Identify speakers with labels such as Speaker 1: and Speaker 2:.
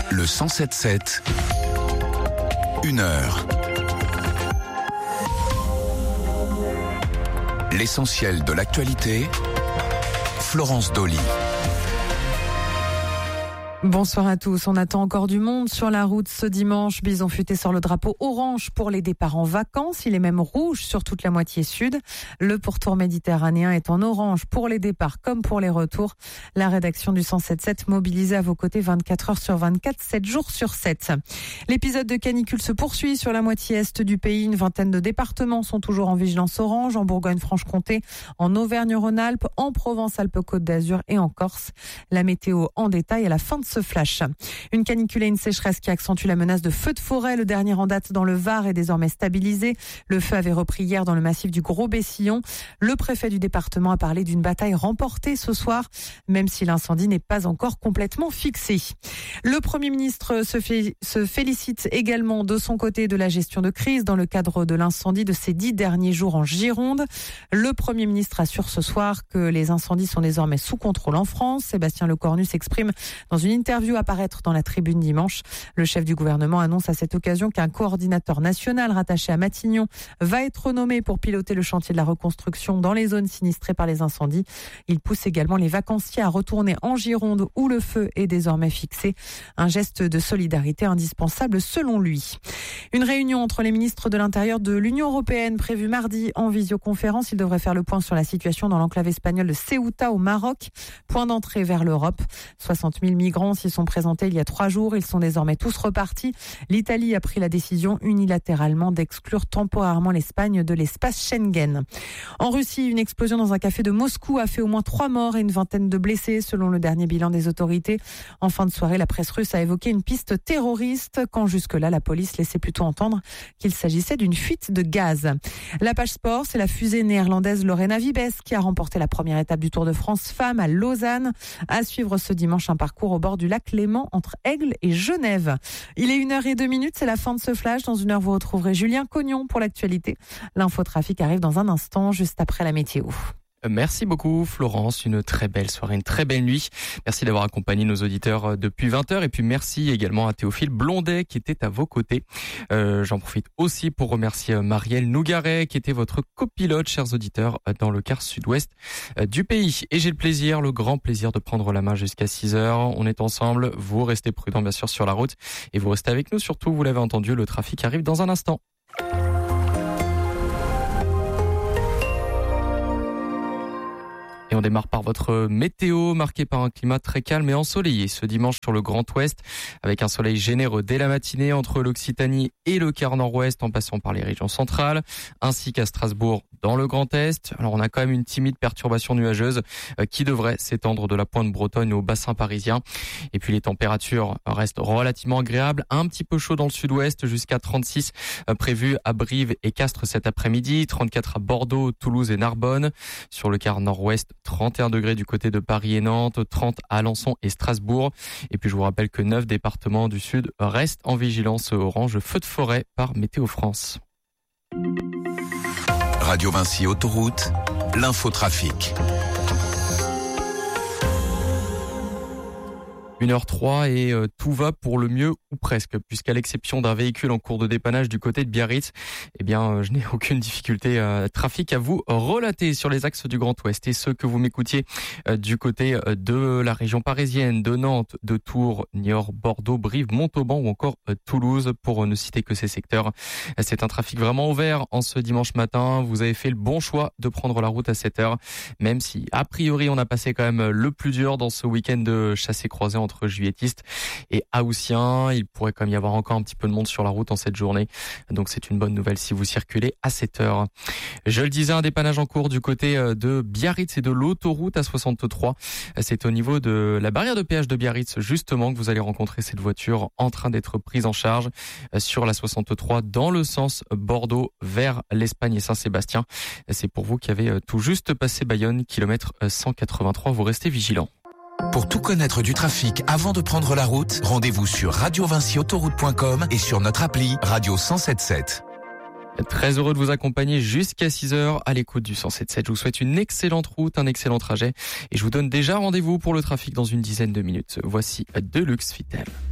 Speaker 1: Le 107.7, 1 heure. L'essentiel de l'actualité, Florence Dolly.
Speaker 2: Bonsoir à tous. On attend encore du monde sur la route ce dimanche. Bison Futé sort le drapeau orange pour les départs en vacances. Il est même rouge sur toute la moitié sud. Le pourtour méditerranéen est en orange pour les départs comme pour les retours. La rédaction du 107.7 mobilisée à vos côtés 24 heures sur 24, 7 jours sur 7. L'épisode de canicule se poursuit sur la moitié est du pays. Une vingtaine de départements sont toujours en vigilance orange. En Bourgogne-Franche-Comté, en Auvergne-Rhône-Alpes, en Provence-Alpes-Côte d'Azur et en Corse. La météo en détail à la fin de ce flash. Une canicule et une sécheresse qui accentue la menace de feux de forêt. Le dernier en date dans le Var est désormais stabilisé. Le feu avait repris hier dans le massif du Gros-Bessillon. Le préfet du département a parlé d'une bataille remportée ce soir, même si l'incendie n'est pas encore complètement fixé. Le Premier ministre se félicite également de son côté de la gestion de crise dans le cadre de l'incendie de ces 10 derniers jours en Gironde. Le Premier ministre assure ce soir que les incendies sont désormais sous contrôle en France. Sébastien Lecornu s'exprime dans une interview à paraître dans la Tribune dimanche. Le chef du gouvernement annonce à cette occasion qu'un coordinateur national rattaché à Matignon va être nommé pour piloter le chantier de la reconstruction dans les zones sinistrées par les incendies. Il pousse également les vacanciers à retourner en Gironde où le feu est désormais fixé. Un geste de solidarité indispensable selon lui. Une réunion entre les ministres de l'Intérieur de l'Union européenne prévue mardi en visioconférence. Ils devraient faire le point sur la situation dans l'enclave espagnole de Ceuta au Maroc, point d'entrée vers l'Europe. 60 000 migrants s'y sont présentés il y a 3 jours. Ils sont désormais tous repartis. L'Italie a pris la décision unilatéralement d'exclure temporairement l'Espagne de l'espace Schengen. En Russie, une explosion dans un café de Moscou a fait au moins 3 morts et une vingtaine de blessés, selon le dernier bilan des autorités. En fin de soirée, la presse russe a évoqué une piste terroriste, quand jusque-là, la police laissait plutôt entendre qu'il s'agissait d'une fuite de gaz. La page sport, c'est la fusée néerlandaise Lorena Wiebes qui a remporté la première étape du Tour de France Femmes à Lausanne. À suivre ce dimanche un parcours au bord du lac Léman entre Aigle et Genève. Il est 1h02, c'est la fin de ce flash. Dans 1 heure, vous retrouverez Julien Cognon pour l'actualité. L'infotrafic arrive dans un instant, juste après la météo.
Speaker 3: Merci beaucoup Florence, une très belle soirée, une très belle nuit. Merci d'avoir accompagné nos auditeurs depuis 20h et puis merci également à Théophile Blondet qui était à vos côtés. J'en profite aussi pour remercier Marielle Nougaret qui était votre copilote, chers auditeurs, dans le quart sud-ouest du pays. Et j'ai le grand plaisir de prendre la main jusqu'à 6h. On est ensemble, vous restez prudents bien sûr sur la route et vous restez avec nous surtout, vous l'avez entendu, le trafic arrive dans un instant. Et on démarre par votre météo, marquée par un climat très calme et ensoleillé ce dimanche sur le Grand Ouest, avec un soleil généreux dès la matinée entre l'Occitanie et le quart nord-ouest en passant par les régions centrales, ainsi qu'à Strasbourg dans le Grand Est. Alors on a quand même une timide perturbation nuageuse qui devrait s'étendre de la pointe bretonne au bassin parisien. Et puis les températures restent relativement agréables, un petit peu chaud dans le sud-ouest, jusqu'à 36 prévus à Brive et Castres cet après-midi, 34 à Bordeaux, Toulouse et Narbonne. Sur le quart nord-ouest, 31 degrés du côté de Paris et Nantes, 30 à Alençon et Strasbourg. Et puis je vous rappelle que 9 départements du sud restent en vigilance orange feu de forêt par Météo France.
Speaker 1: Radio Vinci Autoroute, l'infotrafic.
Speaker 3: 1h03 et tout va pour le mieux ou presque, puisqu'à l'exception d'un véhicule en cours de dépannage du côté de Biarritz, je n'ai aucune difficulté trafic à vous relater sur les axes du Grand Ouest. Et ceux que vous m'écoutiez du côté de la région parisienne, de Nantes, de Tours, Niort, Bordeaux, Brive, Montauban ou encore Toulouse, pour ne citer que ces secteurs. C'est un trafic vraiment ouvert en ce dimanche matin. Vous avez fait le bon choix de prendre la route à 7h, même si a priori on a passé quand même le plus dur dans ce week-end de chassé-croisé entre juilletistes et haussiens. Il pourrait quand même y avoir encore un petit peu de monde sur la route en cette journée. Donc c'est une bonne nouvelle si vous circulez à 7h. Je le disais, un dépannage en cours du côté de Biarritz et de l'autoroute A63. C'est au niveau de la barrière de péage de Biarritz justement que vous allez rencontrer cette voiture en train d'être prise en charge sur la 63 dans le sens Bordeaux vers l'Espagne et Saint-Sébastien. C'est pour vous qui avez tout juste passé Bayonne, kilomètre 183. Vous restez vigilants.
Speaker 1: Pour tout connaître du trafic avant de prendre la route, rendez-vous sur radiovinciautoroute.com et sur notre appli Radio 107.7.
Speaker 3: Très heureux de vous accompagner jusqu'à 6h à l'écoute du 107.7. Je vous souhaite une excellente route, un excellent trajet et je vous donne déjà rendez-vous pour le trafic dans une dizaine de minutes. Voici Deluxe Vitel.